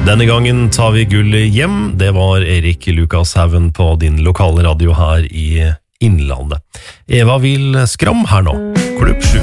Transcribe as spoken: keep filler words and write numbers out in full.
Denne gangen tar vi gull hjem. Det var Erik Lukas Haugen på din lokale radio her i Innlandet. Eva vil skram her nå. Klubb sju.